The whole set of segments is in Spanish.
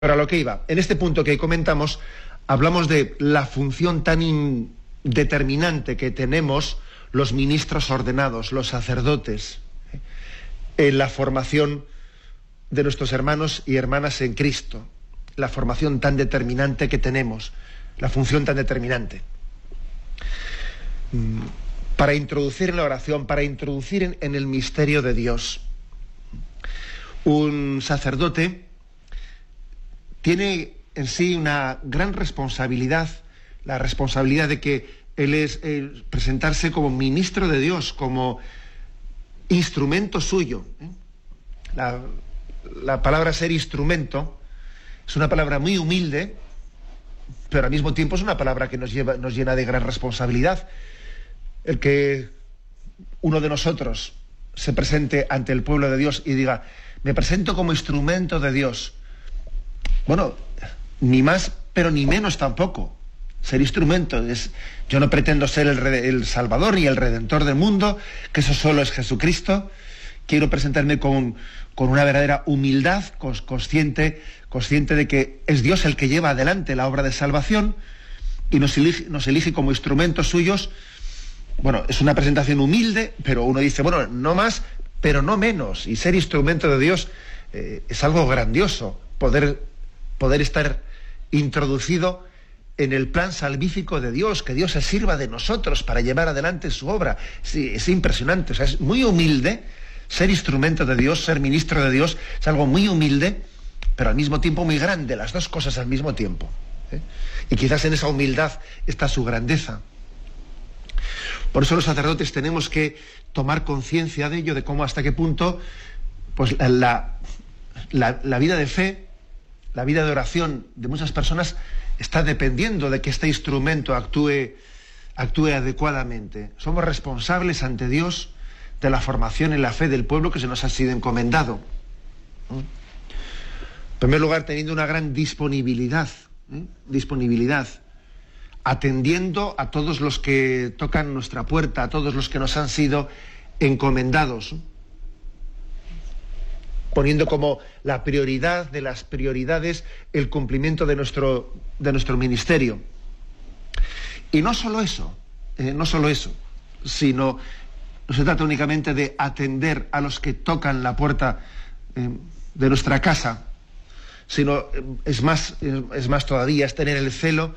Pero a lo que iba, en este punto que comentamos, hablamos de la función tan determinante que tenemos los ministros ordenados, los sacerdotes, en la formación de nuestros hermanos y hermanas en Cristo, la formación tan determinante que tenemos, la función tan determinante. Para introducir en la oración, para introducir en el misterio de Dios. Un sacerdote tiene en sí una gran responsabilidad, la responsabilidad de que él es presentarse como ministro de Dios, como instrumento suyo. La palabra ser instrumento es una palabra muy humilde, pero al mismo tiempo es una palabra que nos llena de gran responsabilidad. El que uno de nosotros se presente ante el pueblo de Dios y diga, me presento como instrumento de Dios. Bueno, ni más, pero ni menos tampoco. Ser instrumento yo no pretendo ser el Salvador ni el Redentor del mundo, que eso solo es Jesucristo. Quiero presentarme con una verdadera humildad, consciente de que es Dios el que lleva adelante la obra de salvación y nos elige como instrumentos suyos. Bueno, es una presentación humilde, pero uno dice, bueno, no más, pero no menos. Y ser instrumento de Dios es algo grandioso, poder estar introducido en el plan salvífico de Dios, que Dios se sirva de nosotros para llevar adelante su obra. Sí, es impresionante, o sea, es muy humilde ser instrumento de Dios, ser ministro de Dios, es algo muy humilde, pero al mismo tiempo muy grande, las dos cosas al mismo tiempo. Y quizás en esa humildad está su grandeza. Por eso los sacerdotes tenemos que tomar conciencia de ello, de cómo hasta qué punto pues la vida de fe, la vida de oración de muchas personas está dependiendo de que este instrumento actúe adecuadamente. Somos responsables ante Dios de la formación en la fe del pueblo que se nos ha sido encomendado. En primer lugar, teniendo una gran disponibilidad, atendiendo a todos los que tocan nuestra puerta, a todos los que nos han sido encomendados, poniendo como la prioridad de las prioridades el cumplimiento de nuestro ministerio. Y no solo eso, sino no se trata únicamente de atender a los que tocan la puerta de nuestra casa, sino es más todavía, es tener el celo,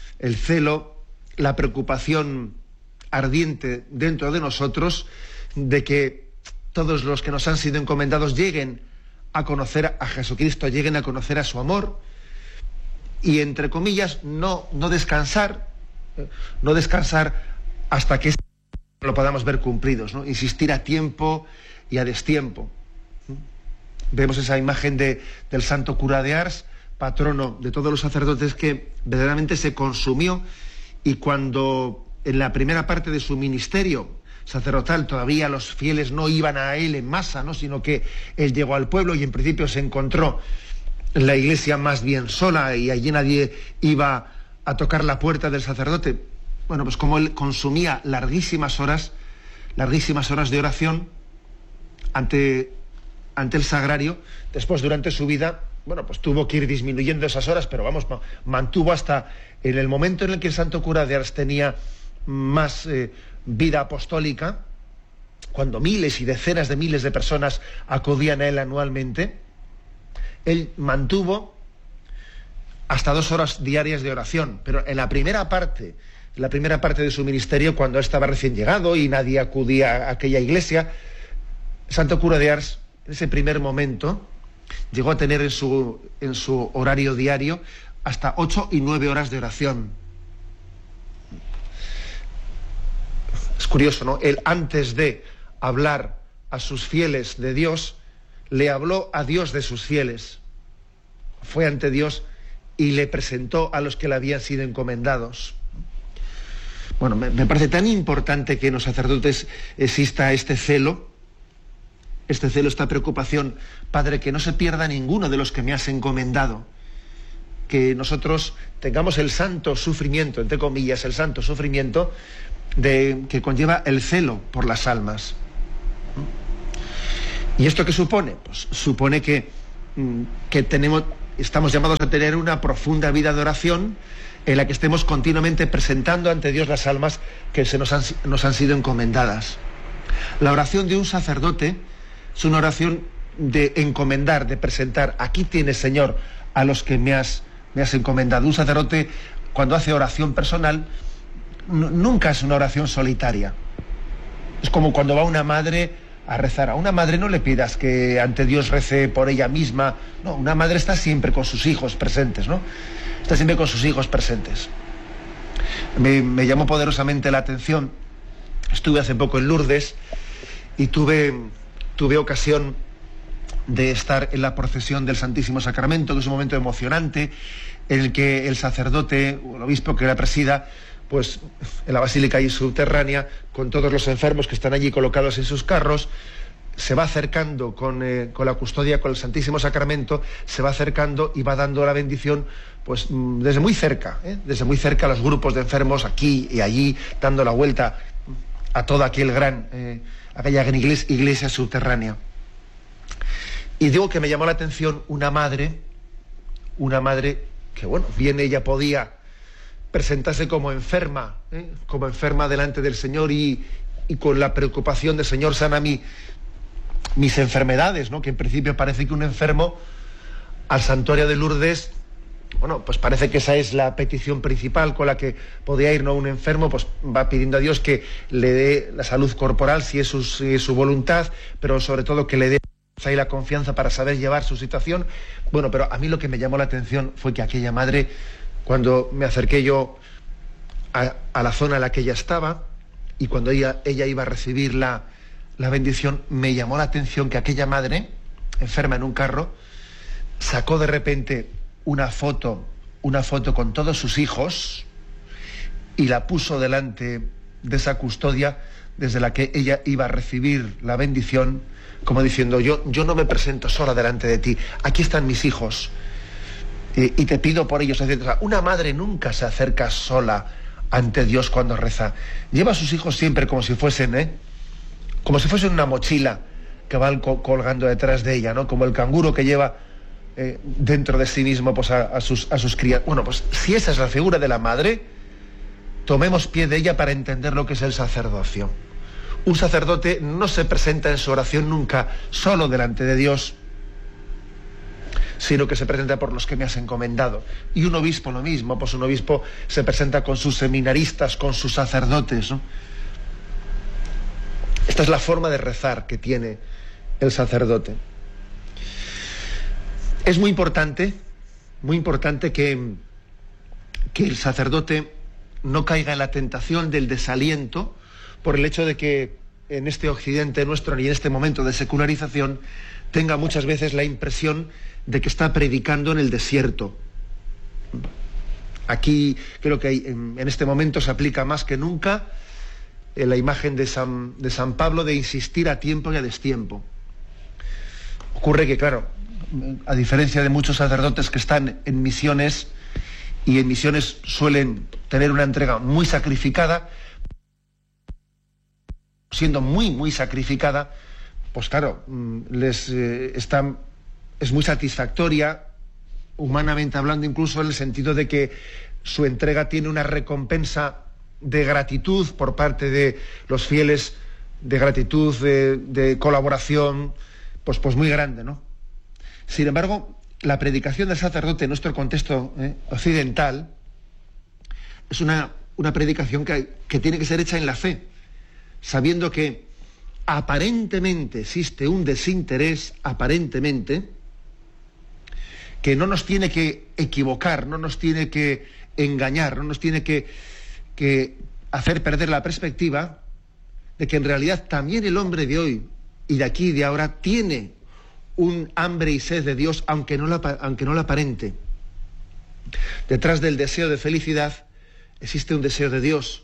la preocupación ardiente dentro de nosotros de que todos los que nos han sido encomendados lleguen a conocer a Jesucristo, lleguen a conocer a su amor y, entre comillas, no descansar hasta que lo podamos ver cumplidos, ¿no? Insistir a tiempo y a destiempo. Vemos esa imagen del santo cura de Ars, patrono de todos los sacerdotes, que verdaderamente se consumió, y cuando en la primera parte de su ministerio sacerdotal todavía los fieles no iban a él en masa, ¿no? Sino que él llegó al pueblo y en principio se encontró en la iglesia más bien sola y allí nadie iba a tocar la puerta del sacerdote. Bueno, pues como él consumía larguísimas horas de oración ante el sagrario, después durante su vida, bueno, pues tuvo que ir disminuyendo esas horas, pero vamos, mantuvo hasta en el momento en el que el santo cura de Ars tenía más vida apostólica, cuando miles y decenas de miles de personas acudían a él anualmente, él mantuvo hasta 2 horas diarias de oración, pero en la primera parte de su ministerio, cuando él estaba recién llegado y nadie acudía a aquella iglesia, el santo cura de Ars, en ese primer momento, llegó a tener en su horario diario hasta 8 y 9 horas de oración. Es curioso, ¿no? Él, antes de hablar a sus fieles de Dios, le habló a Dios de sus fieles. Fue ante Dios y le presentó a los que le habían sido encomendados. Bueno, me parece tan importante que en los sacerdotes exista este celo, esta preocupación. Padre, que no se pierda ninguno de los que me has encomendado. Que nosotros tengamos el santo sufrimiento, entre comillas, el santo sufrimiento que conlleva el celo por las almas. ¿Y esto qué supone? Pues supone que tenemos estamos llamados a tener una profunda vida de oración en la que estemos continuamente presentando ante Dios las almas que nos han sido encomendadas. La oración de un sacerdote es una oración de encomendar, de presentar. Aquí tienes, Señor, a los que me has encomendado. Un sacerdote, cuando hace oración personal, nunca es una oración solitaria. Es como cuando va una madre a rezar. A una madre no le pidas que ante Dios rece por ella misma. No, una madre está siempre con sus hijos presentes, ¿no? Está siempre con sus hijos presentes. Me llamó poderosamente la atención. Estuve hace poco en Lourdes y tuve ocasión de estar en la procesión del Santísimo Sacramento, que es un momento emocionante, en el que el sacerdote, o el obispo que la presida, pues en la basílica ahí subterránea, con todos los enfermos que están allí colocados en sus carros, se va acercando con la custodia, con el Santísimo Sacramento, se va acercando y va dando la bendición, pues desde muy cerca a los grupos de enfermos aquí y allí, dando la vuelta a toda aquella gran iglesia subterránea. Y digo que me llamó la atención una madre que, bueno, bien ella podía presentarse como enferma delante del Señor y con la preocupación de: Señor, sana mis enfermedades, ¿no? Que en principio parece que un enfermo al santuario de Lourdes, bueno, pues parece que esa es la petición principal con la que podía ir, ¿no? Un enfermo pues va pidiendo a Dios que le dé la salud corporal, si es su voluntad, pero sobre todo que le dé y la confianza para saber llevar su situación. Bueno, pero a mí lo que me llamó la atención fue que aquella madre, cuando me acerqué yo a la zona en la que ella estaba, y cuando ella iba a recibir la bendición, me llamó la atención que aquella madre, enferma en un carro, sacó de repente una foto con todos sus hijos y la puso delante de esa custodia desde la que ella iba a recibir la bendición, como diciendo: yo no me presento sola delante de ti, aquí están mis hijos y te pido por ellos, etc. Una madre nunca se acerca sola ante Dios cuando reza. Lleva a sus hijos siempre como si fuesen una mochila que van colgando detrás de ella, ¿no? Como el canguro que lleva dentro de sí mismo pues a sus crías. Bueno, pues si esa es la figura de la madre, tomemos pie de ella para entender lo que es el sacerdocio. Un sacerdote no se presenta en su oración nunca solo delante de Dios, sino que se presenta por los que me has encomendado. Y un obispo lo mismo, pues un obispo se presenta con sus seminaristas, con sus sacerdotes, ¿no? Esta es la forma de rezar que tiene el sacerdote. Es muy importante que el sacerdote no caiga en la tentación del desaliento por el hecho de que en este occidente nuestro y en este momento de secularización tenga muchas veces la impresión de que está predicando en el desierto. Aquí creo que en este momento se aplica más que nunca la imagen de San Pablo de insistir a tiempo y a destiempo. Ocurre que, claro, a diferencia de muchos sacerdotes que están en misiones, y en misiones suelen tener una entrega muy sacrificada, siendo muy, muy sacrificada, pues claro, es muy satisfactoria, humanamente hablando, incluso en el sentido de que su entrega tiene una recompensa de gratitud por parte de los fieles, de gratitud, de colaboración, pues muy grande, ¿no? Sin embargo, la predicación del sacerdote en nuestro contexto occidental es una predicación que tiene que ser hecha en la fe, sabiendo que aparentemente existe un desinterés, aparentemente, que no nos tiene que equivocar, no nos tiene que engañar, no nos tiene que hacer perder la perspectiva de que en realidad también el hombre de hoy y de aquí y de ahora tiene un hambre y sed de Dios, aunque no la aparente. Detrás del deseo de felicidad existe un deseo de Dios,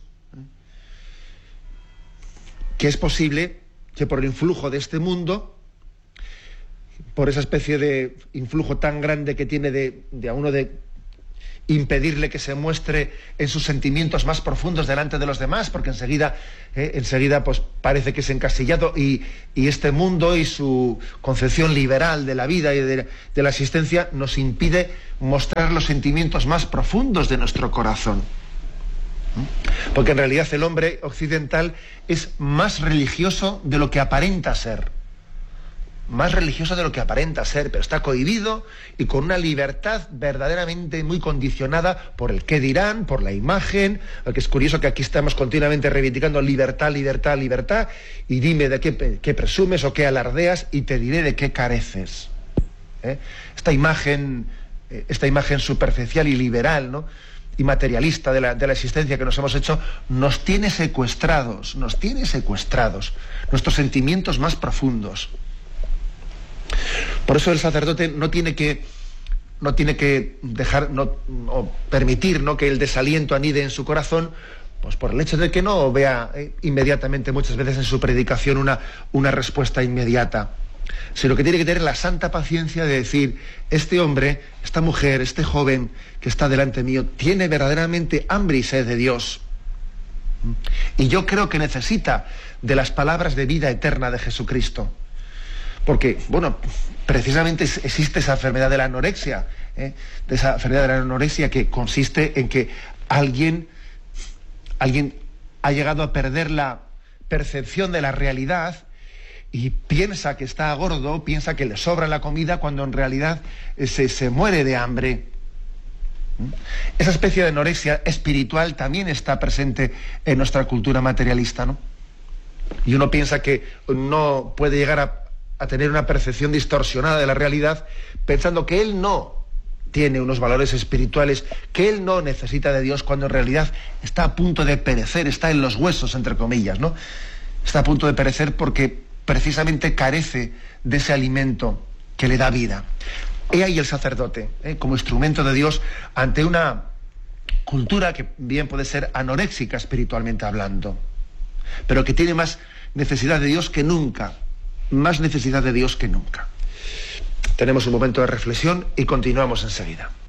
que es posible que por el influjo de este mundo, por esa especie de influjo tan grande que tiene de a uno de impedirle que se muestre en sus sentimientos más profundos delante de los demás, porque enseguida pues parece que es encasillado, y este mundo y su concepción liberal de la vida y de la existencia nos impide mostrar los sentimientos más profundos de nuestro corazón. Porque en realidad el hombre occidental es más religioso de lo que aparenta ser. Más religioso de lo que aparenta ser, pero está cohibido y con una libertad verdaderamente muy condicionada por el qué dirán, por la imagen. Porque es curioso que aquí estamos continuamente reivindicando libertad, libertad, libertad, y dime de qué presumes o qué alardeas y te diré de qué careces. Esta imagen superficial y liberal, ¿no?, y materialista de la existencia que nos hemos hecho, nos tiene secuestrados nuestros sentimientos más profundos. Por eso el sacerdote no tiene que dejar o permitir, ¿no?, que el desaliento anide en su corazón, pues por el hecho de que no vea inmediatamente, muchas veces en su predicación, una respuesta inmediata, sino que tiene que tener la santa paciencia de decir: este hombre, esta mujer, este joven que está delante mío tiene verdaderamente hambre y sed de Dios, y yo creo que necesita de las palabras de vida eterna de Jesucristo. Porque, bueno, precisamente existe esa enfermedad de la anorexia, de esa enfermedad de la anorexia que consiste en que alguien ha llegado a perder la percepción de la realidad y piensa que está gordo, piensa que le sobra la comida, cuando en realidad se muere de hambre. Esa especie de anorexia espiritual también está presente en nuestra cultura materialista, ¿no? Y uno piensa que no puede llegar a tener una percepción distorsionada de la realidad, pensando que él no tiene unos valores espirituales, que él no necesita de Dios, cuando en realidad está a punto de perecer, está en los huesos, entre comillas, ¿no? Está a punto de perecer porque precisamente carece de ese alimento que le da vida. He ahí el sacerdote, como instrumento de Dios ante una cultura que bien puede ser anoréxica espiritualmente hablando, pero que tiene más necesidad de Dios que nunca. Más necesidad de Dios que nunca. Tenemos un momento de reflexión y continuamos enseguida.